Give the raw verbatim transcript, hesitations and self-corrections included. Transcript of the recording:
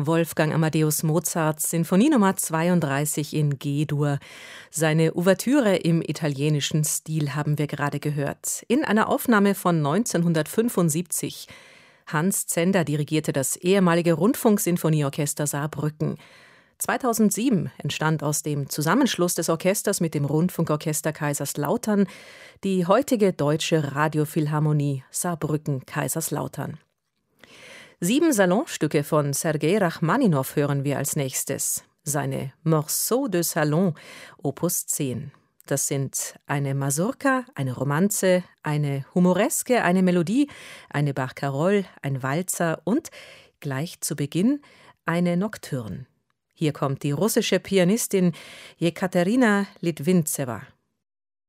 Wolfgang Amadeus Mozarts Sinfonie Nummer zweiunddreißig in G-Dur. Seine Ouvertüre im italienischen Stil haben wir gerade gehört. In einer Aufnahme von neunzehnhundertfünfundsiebzig. Hans Zender dirigierte das ehemalige Rundfunksinfonieorchester Saarbrücken. zweitausendsieben entstand aus dem Zusammenschluss des Orchesters mit dem Rundfunkorchester Kaiserslautern die heutige Deutsche Radiophilharmonie Saarbrücken-Kaiserslautern. Sieben Salonstücke von Sergei Rachmaninow hören wir als nächstes. Seine Morceaux de Salon, Opus zehn. Das sind eine Mazurka, eine Romanze, eine Humoreske, eine Melodie, eine Barcarolle, ein Walzer und gleich zu Beginn eine Nocturne. Hier kommt die russische Pianistin Jekaterina Litwintsewa.